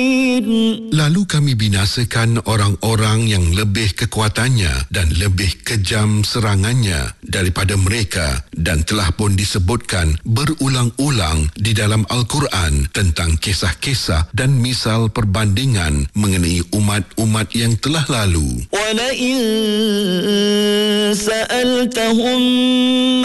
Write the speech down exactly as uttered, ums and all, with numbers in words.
Lalu kami binasakan orang-orang yang lebih kekuatannya dan lebih kejam serangannya daripada mereka, dan telah pun disebutkan berulang-ulang di dalam Al-Quran tentang kisah-kisah dan misal perbandingan mengenai umat-umat yang telah lalu. وَلَئِن سَأَلْتَهُمْ